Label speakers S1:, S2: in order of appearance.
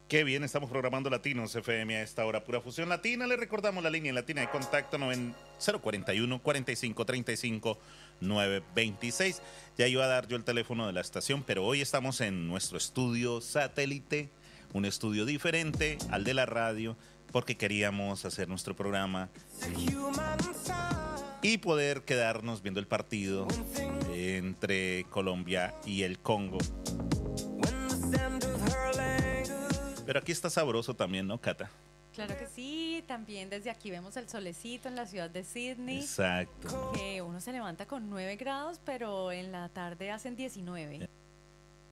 S1: Qué bien, estamos programando Latinos FM a esta hora, pura fusión latina. Le recordamos la línea en latina de contacto 041 45 35 926. Ya iba a dar yo el teléfono de la estación, pero hoy estamos en nuestro estudio satélite, un estudio diferente al de la radio, porque queríamos hacer nuestro programa y poder quedarnos viendo el partido entre Colombia y el Congo. Pero aquí está sabroso también, ¿no, Cata?
S2: Claro que sí, también desde aquí vemos el solecito en la ciudad de Sydney.
S1: Exacto.
S2: Que uno se levanta con 9 grados, pero en la tarde hacen 19.